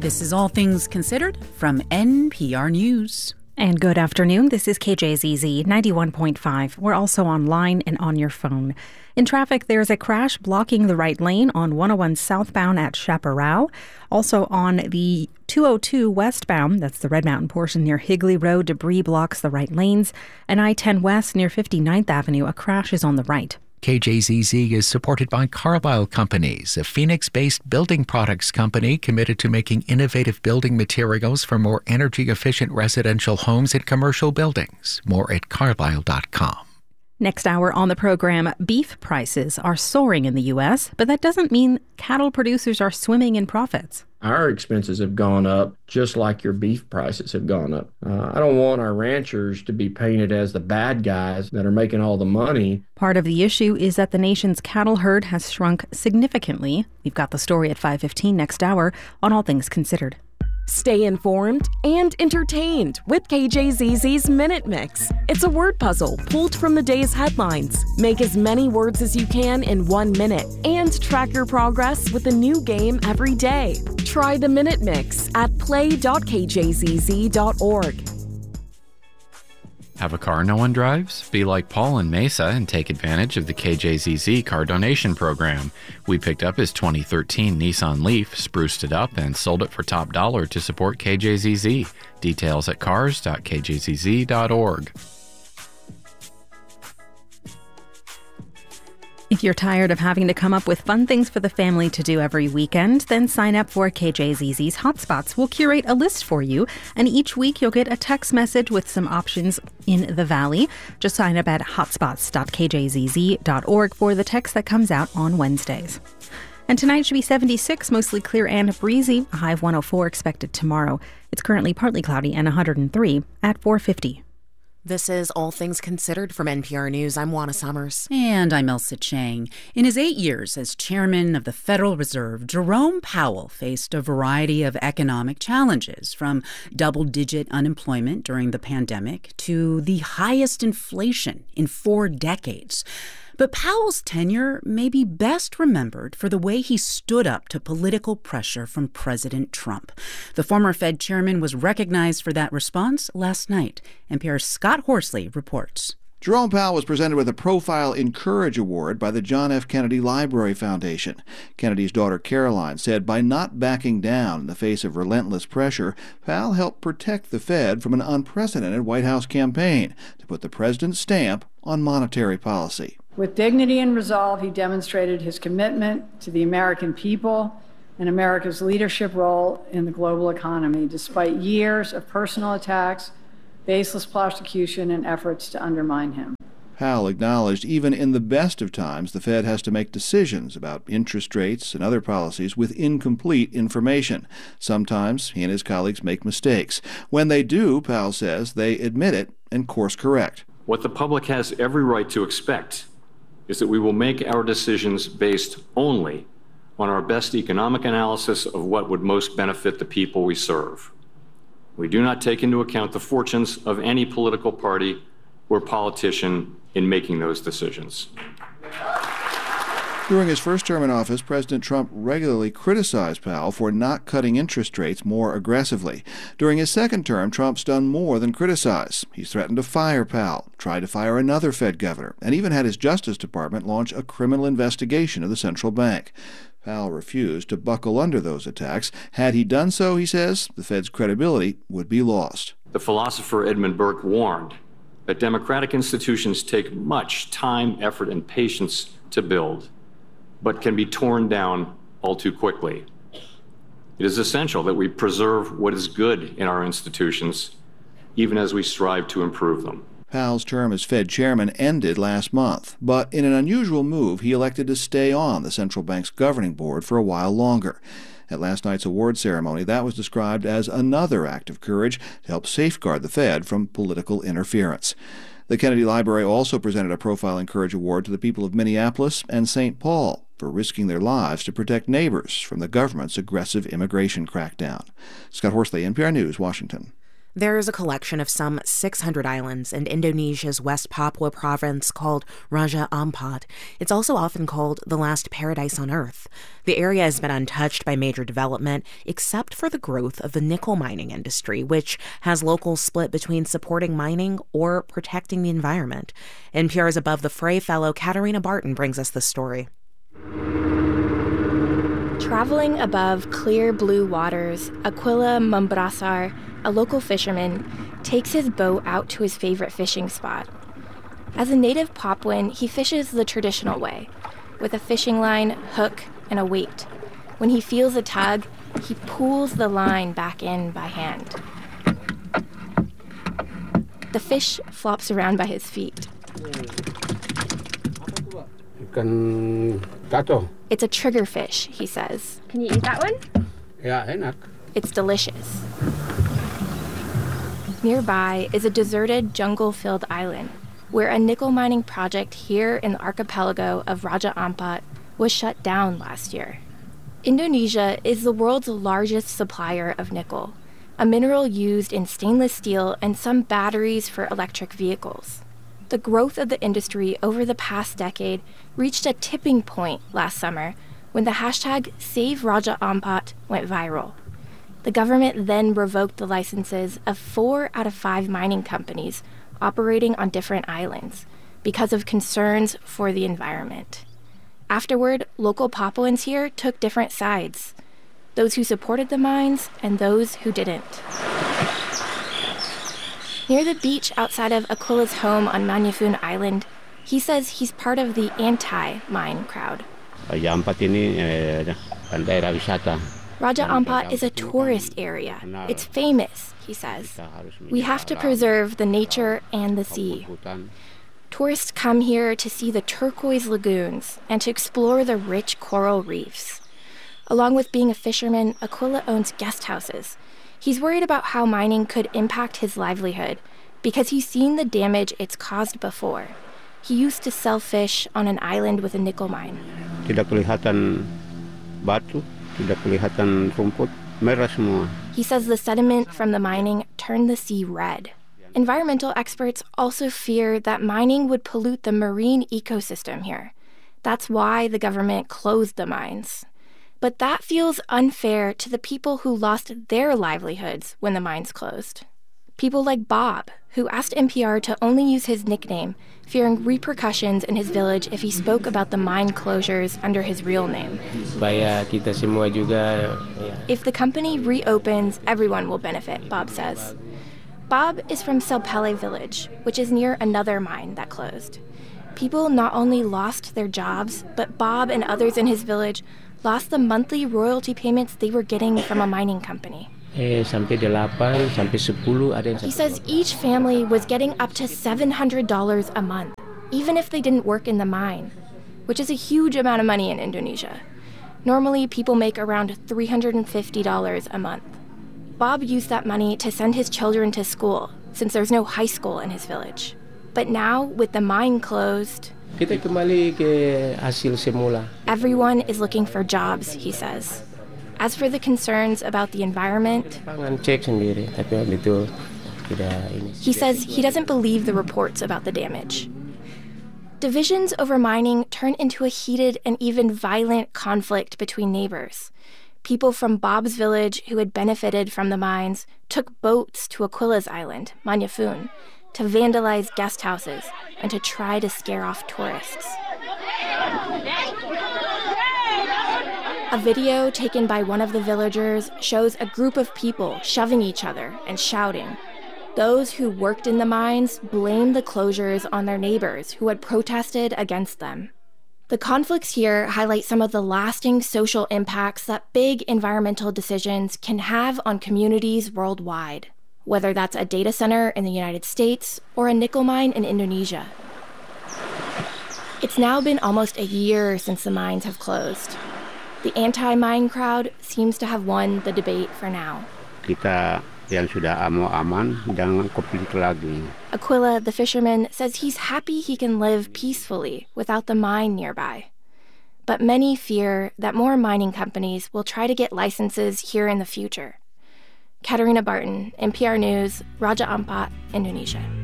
This is All Things Considered from NPR News. And good afternoon. This is KJZZ 91.5. We're also online and on your phone. In traffic, there's a crash blocking the right lane on 101 southbound at Chaparral. Also on the 202 westbound, that's the Red Mountain portion near Higley Road, debris blocks the right lanes. And I-10 west near 59th Avenue, a crash is on the right. KJZZ is supported by Carlisle Companies, a Phoenix-based building products company committed to making innovative building materials for more energy-efficient residential homes and commercial buildings. More at carlisle.com. Next hour on the program, beef prices are soaring in the U.S., but that doesn't mean cattle producers are swimming in profits. Our expenses have gone up just like your beef prices have gone up. I don't want our ranchers to be painted as the bad guys that are making all the money. Part of the issue is that the nation's cattle herd has shrunk significantly. We've got the story at 5:15 next hour on All Things Considered. Stay informed and entertained with KJZZ's Minute Mix. It's a word puzzle pulled from the day's headlines. Make as many words as you can in 1 minute and track your progress with a new game every day. Try the Minute Mix at play.kjzz.org. Have a car no one drives? Be like Paul in Mesa and take advantage of the KJZZ car donation program. We picked up his 2013 Nissan Leaf, spruced it up, and sold it for top dollar to support KJZZ. Details at cars.kjzz.org. If you're tired of having to come up with fun things for the family to do every weekend, then sign up for KJZZ's Hotspots. We'll curate a list for you, and each week you'll get a text message with some options in the Valley. Just sign up at hotspots.kjzz.org for the text that comes out on Wednesdays. And tonight should be 76, mostly clear and breezy. A high of 104 expected tomorrow. It's currently partly cloudy and 103 at 4:50. This is All Things Considered from NPR News. I'm Juana Summers. And I'm Elsa Chang. In his 8 years as chairman of the Federal Reserve, Jerome Powell faced a variety of economic challenges, from double-digit unemployment during the pandemic to the highest inflation in 4 decades. But Powell's tenure may be best remembered for the way he stood up to political pressure from President Trump. The former Fed chairman was recognized for that response last night. NPR's Scott Horsley reports. Jerome Powell was presented with a Profile in Courage Award by the John F. Kennedy Library Foundation. Kennedy's daughter Caroline said by not backing down in the face of relentless pressure, Powell helped protect the Fed from an unprecedented White House campaign to put the president's stamp on monetary policy. With dignity and resolve, he demonstrated his commitment to the American people and America's leadership role in the global economy, despite years of personal attacks, baseless prosecution, and efforts to undermine him. Powell acknowledged even in the best of times, the Fed has to make decisions about interest rates and other policies with incomplete information. Sometimes he and his colleagues make mistakes. When they do, Powell says, they admit it and course correct. What the public has every right to expect is that we will make our decisions based only on our best economic analysis of what would most benefit the people we serve. We do not take into account the fortunes of any political party or politician in making those decisions. During his first term in office, President Trump regularly criticized Powell for not cutting interest rates more aggressively. During his second term, Trump's done more than criticize. He's threatened to fire Powell, tried to fire another Fed governor, and even had his Justice Department launch a criminal investigation of the central bank. Powell refused to buckle under those attacks. Had he done so, he says, the Fed's credibility would be lost. The philosopher Edmund Burke warned that democratic institutions take much time, effort, and patience to build, but can be torn down all too quickly. It is essential that we preserve what is good in our institutions, even as we strive to improve them. Powell's term as Fed chairman ended last month, but in an unusual move, he elected to stay on the central bank's governing board for a while longer. At last night's award ceremony, that was described as another act of courage to help safeguard the Fed from political interference. The Kennedy Library also presented a Profile in Courage Award to the people of Minneapolis and St. Paul for risking their lives to protect neighbors from the government's aggressive immigration crackdown. Scott Horsley, NPR News, Washington. There's a collection of some 600 islands in Indonesia's West Papua province called Raja Ampat. It's also often called the last paradise on Earth. The area has been untouched by major development, except for the growth of the nickel mining industry, which has locals split between supporting mining or protecting the environment. NPR's Above the Fray fellow Katarina Barton brings us the story. Traveling above clear blue waters, Aquila Mambrasar, a local fisherman, takes his boat out to his favorite fishing spot. As a native Papuan, he fishes the traditional way, with a fishing line, hook, and a weight. When he feels a tug, he pulls the line back in by hand. The fish flops around by his feet. It's a triggerfish, he says. Can you eat that one? Yeah, enak. It's delicious. Nearby is a deserted, jungle-filled island where a nickel mining project here in the archipelago of Raja Ampat was shut down last year. Indonesia is the world's largest supplier of nickel, a mineral used in stainless steel and some batteries for electric vehicles. The growth of the industry over the past decade reached a tipping point last summer when the hashtag Save Raja Ampat went viral. The government then revoked the licenses of 4 out of 5 mining companies operating on different islands because of concerns for the environment. Afterward, local Papuans here took different sides, those who supported the mines and those who didn't. Near the beach outside of Aquila's home on Manyafun Island, he says he's part of the anti-mine crowd. Raja Ampat is a tourist area. It's famous, he says. We have to preserve the nature and the sea. Tourists come here to see the turquoise lagoons and to explore the rich coral reefs. Along with being a fisherman, Aquila owns guest houses. He's worried about how mining could impact his livelihood because he's seen the damage it's caused before. He used to sell fish on an island with a nickel mine. Tidak kelihatan batu. He says the sediment from the mining turned the sea red. Environmental experts also fear that mining would pollute the marine ecosystem here. That's why the government closed the mines. But that feels unfair to the people who lost their livelihoods when the mines closed. People like Bob, who asked NPR to only use his nickname, fearing repercussions in his village if he spoke about the mine closures under his real name. If the company reopens, everyone will benefit, Bob says. Bob is from Selpele village, which is near another mine that closed. People not only lost their jobs, but Bob and others in his village lost the monthly royalty payments they were getting from a mining company. He says each family was getting up to $700 a month, even if they didn't work in the mine, which is a huge amount of money in Indonesia. Normally, people make around $350 a month. Bob used that money to send his children to school, since there's no high school in his village. But now, with the mine closed, everyone is looking for jobs, he says. As for the concerns about the environment, he says he doesn't believe the reports about the damage. Divisions over mining turn into a heated and even violent conflict between neighbors. People from Bob's village who had benefited from the mines took boats to Aquila's island, Manyafun, to vandalize guest houses and to try to scare off tourists. A video taken by one of the villagers shows a group of people shoving each other and shouting. Those who worked in the mines blame the closures on their neighbors who had protested against them. The conflicts here highlight some of the lasting social impacts that big environmental decisions can have on communities worldwide, whether that's a data center in the United States or a nickel mine in Indonesia. It's now been almost a year since the mines have closed. The anti-mine crowd seems to have won the debate for now. Aquila, the fisherman, says he's happy he can live peacefully without the mine nearby. But many fear that more mining companies will try to get licenses here in the future. Katarina Barton, NPR News, Raja Ampat, Indonesia.